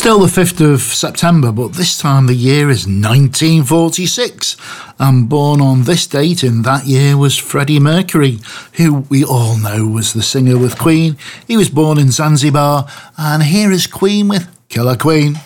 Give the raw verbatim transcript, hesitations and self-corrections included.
Still the fifth of September, but this time the year is nineteen forty-six. And born on this date in that year was Freddie Mercury, who we all know was the singer with Queen. He was born in Zanzibar, and here is Queen with Killer Queen.